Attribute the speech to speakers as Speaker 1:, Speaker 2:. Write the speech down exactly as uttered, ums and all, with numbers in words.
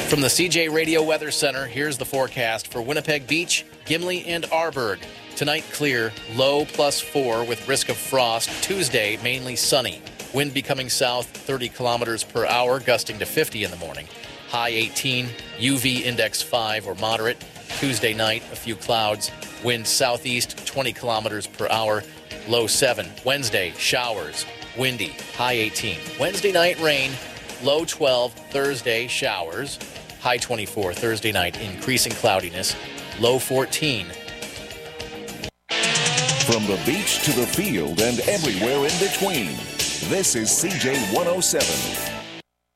Speaker 1: From the C J Radio Weather Center, here's the forecast for Winnipeg Beach, Gimli, and Arborg. Tonight, clear, low plus four with risk of frost. Tuesday, mainly sunny. Wind becoming south, thirty kilometers per hour, gusting to fifty in the morning. High eighteen, U V index five or moderate. Tuesday night, a few clouds. Wind southeast, twenty kilometers per hour, low seven. Wednesday, showers, windy, high eighteen. Wednesday night, rain, low twelve. Thursday, showers, high twenty-four. Thursday night, increasing cloudiness, low fourteen.
Speaker 2: From the beach to the field and everywhere in between, this is C J one oh seven.